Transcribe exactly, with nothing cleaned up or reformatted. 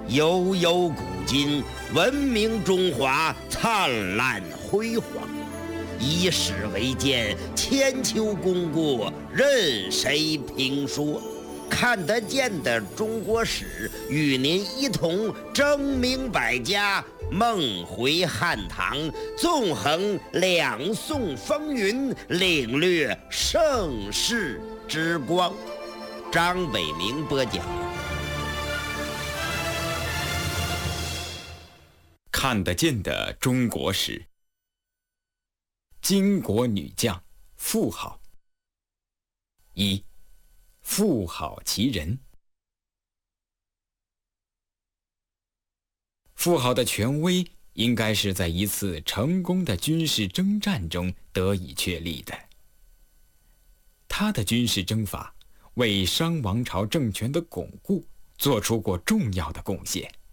悠悠古今，文明中华灿烂辉煌。以史为鉴，千秋功过任谁评说。看得见的中国史，与您一同争鸣百家，梦回汉唐，纵横两宋风云，领略盛世之光。张伟明播讲。 看得见的中国史，巾帼女将妇好。一，妇好其人。妇好的权威应该是在一次成功的军事征战中得以确立的。他的军事征法为商王朝政权的巩固做出过重要的贡献。